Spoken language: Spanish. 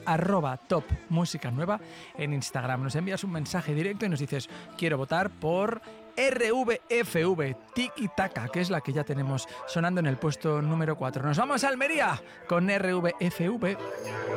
@topmusicanueva en Instagram. Nos envías un mensaje directo y nos dices, quiero votar por RVFV, Tiki Taka, que es la que ya tenemos sonando en el puesto número 4. Nos vamos a Almería con RVFV.